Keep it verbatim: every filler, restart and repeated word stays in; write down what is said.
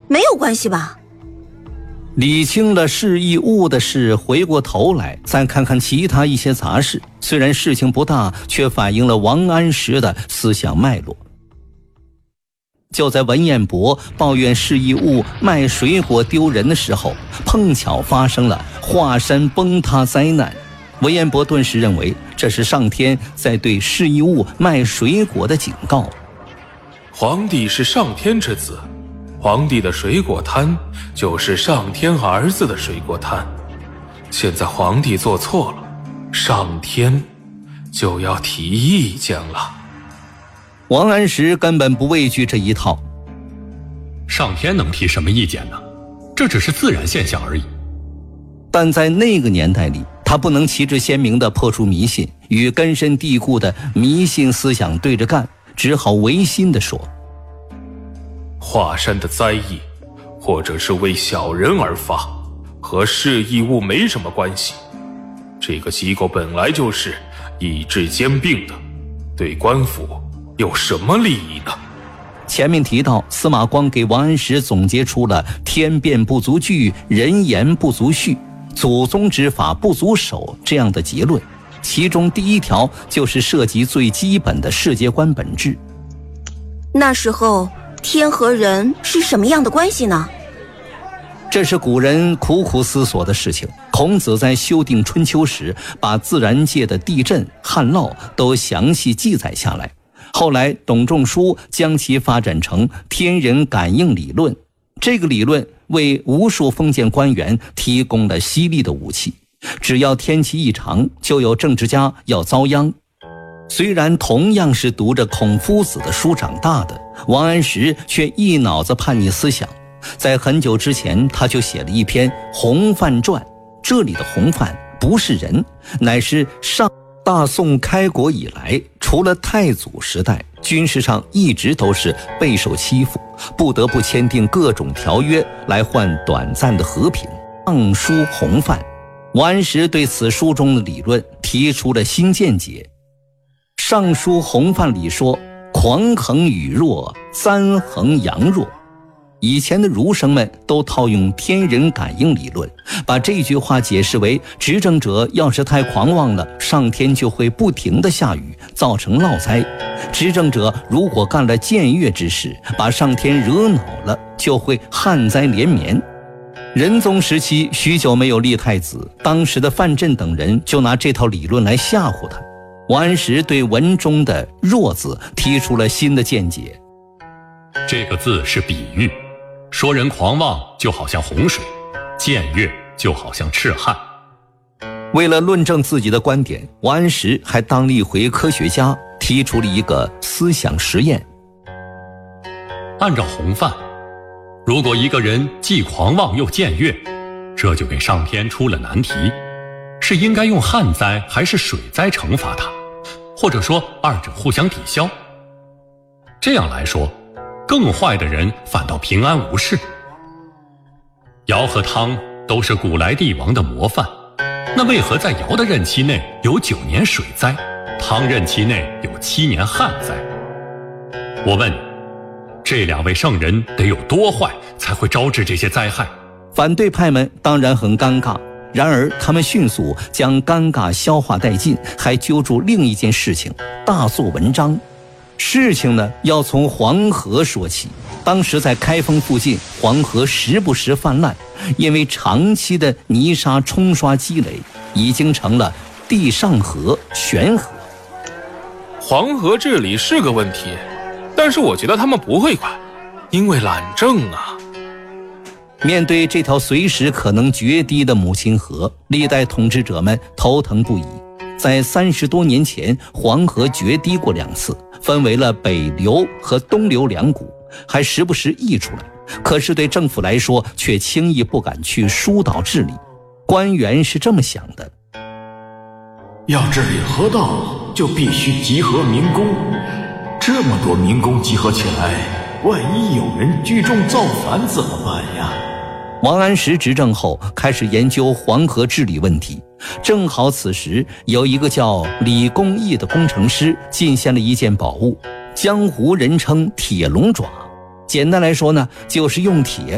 没有关系吧？ 理清了事亦物的事，回过头来再看看其他一些杂事，虽然事情不大，却反映了王安石的思想脉络。就在文彦博抱怨事亦物卖水果丢人的时候，碰巧发生了华山崩塌灾难。文彦博顿时认为这是上天在对事亦物卖水果的警告。 皇帝是上天之子，皇帝的水果摊就是上天儿子的水果摊，现在皇帝做错了，上天就要提意见了。 王安石根本不畏惧这一套。 上天能提什么意见呢？这只是自然现象而已。 但在那个年代里，他不能旗帜鲜明地破除迷信，与根深蒂固的迷信思想对着干，只好违心地说： 华山的灾异或者是为小人而发，和事亦物没什么关系。这个机构本来就是意志兼并的，对官府有什么利益呢？ 前面提到，司马光给王安石总结出了天变不足惧，人言不足续，祖宗之法不足守这样的结论，其中第一条就是涉及最基本的世界观本质。 那时候天和人是什么样的关系呢？ 这是古人苦苦思索的事情。孔子在修订春秋时，把自然界的地震、旱涝都详细记载下来。后来董仲舒将其发展成天人感应理论，这个理论为无数封建官员提供了犀利的武器。只要天气异常，就有政治家要遭殃。虽然同样是读着孔夫子的书长大的，王安石却一脑子叛逆思想。在很久之前，他就写了一篇《洪范传》，这里的洪范不是人，乃是上大宋开国以来，除了太祖时代，军事上一直都是备受欺负，不得不签订各种条约来换短暂的和平。上书洪范，王安石对此书中的理论提出了新见解。上书洪范里说：狂横宇弱，簪横阳弱。以前的儒生们都套用天人感应理论，把这句话解释为执政者要是太狂妄了，上天就会不停地下雨，造成涝灾；执政者如果干了僭越之事，把上天惹恼了，就会旱灾连绵。仁宗时期许久没有立太子，当时的范镇等人就拿这套理论来吓唬他。王安石对文中的弱字提出了新的见解。 这个字是比喻，说人狂妄就好像洪水，僭越就好像赤旱。 为了论证自己的观点，王安石还当了一回科学家，提出了一个思想实验。 按照洪范，如果一个人既狂妄又僭越，这就给上天出了难题，是应该用旱灾还是水灾惩罚他，或者说二者互相抵消。这样来说，更坏的人反倒平安无事。尧和汤都是古来帝王的模范，那为何在尧的任期内有九年水灾，汤任期内有七年旱灾？我问你，这两位圣人得有多坏，才会招致这些灾害？ 反对派们当然很尴尬，然而他们迅速将尴尬消化殆尽，还揪住另一件事情，大做文章。事情呢，要从黄河说起。当时在开封附近，黄河时不时泛滥，因为长期的泥沙冲刷积累，已经成了地上河、悬河。 黄河治理是个问题，但是我觉得他们不会管，因为懒政啊。 面对这条随时可能决堤的母亲河，历代统治者们头疼不已。在三十多年前，黄河决堤过两次，分为了北流和东流两股，还时不时溢出来。可是对政府来说，却轻易不敢去疏导治理。官员是这么想的： 要治理河道，就必须集合民工。这么多民工集合起来，万一有人聚众造反怎么办呀？ 王安石执政后，开始研究黄河治理问题。正好此时有一个叫李公义的工程师进献了一件宝物，江湖人称铁龙爪。简单来说呢，就是用铁